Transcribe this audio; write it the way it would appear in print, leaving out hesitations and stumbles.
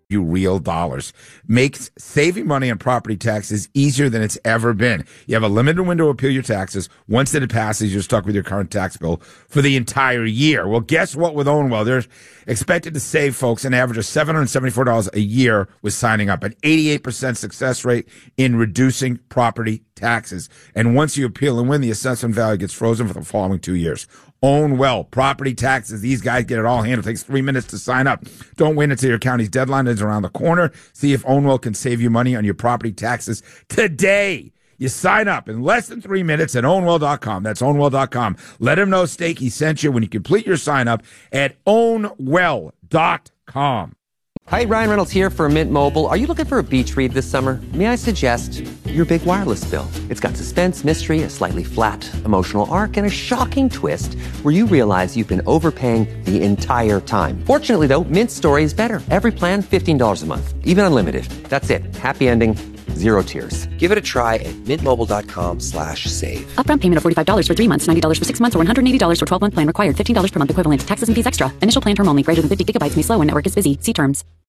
you real dollars. Makes saving money on property taxes easier than it's ever been. You have a limited window to appeal your taxes. Once it passes, you're stuck with your current tax bill for the entire year. Well, guess what with Ownwell? They're expected to save folks an average of $774 a year with signing up, an 88% success rate in reducing property taxes. And once you appeal and win, the assessment value gets frozen for the following 2 years. Ownwell, property taxes. These guys get it all handled. It takes 3 minutes to sign up. Don't wait until your county's deadline is around the corner. See if Ownwell can save you money on your property taxes today. You sign up in less than 3 minutes at ownwell.com. That's ownwell.com. Let him know Stakey sent you when you complete your sign up at ownwell.com. Hi, Ryan Reynolds here for Mint Mobile. Are you looking for a beach read this summer? May I suggest your big wireless bill? It's got suspense, mystery, a slightly flat emotional arc, and a shocking twist where you realize you've been overpaying the entire time. Fortunately, though, Mint's story is better. Every plan, $15 a month, even unlimited. That's it. Happy ending. Zero tears. Give it a try at mintmobile.com/save. Upfront payment of $45 for 3 months, $90 for 6 months, or $180 for 12-month plan required. $15 per month equivalent. Taxes and fees extra. Initial plan term only. Greater than 50 gigabytes may slow when network is busy. See terms.